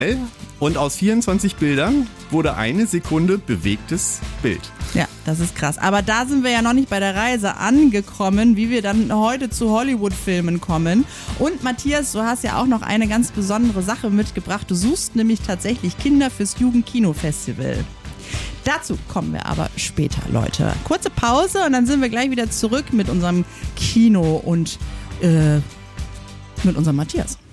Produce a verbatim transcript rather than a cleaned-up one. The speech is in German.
Und aus vierundzwanzig Bildern wurde eine Sekunde bewegtes Bild. Ja, das ist krass. Aber da sind wir ja noch nicht bei der Reise angekommen, wie wir dann heute zu Hollywood-Filmen kommen. Und Matthias, du hast ja auch noch eine ganz besondere Sache mitgebracht. Du suchst nämlich tatsächlich Kinder fürs Jugendkino-Festival. Dazu kommen wir aber später, Leute. Kurze Pause und dann sind wir gleich wieder zurück mit unserem Kino und äh, mit unserem Matthias.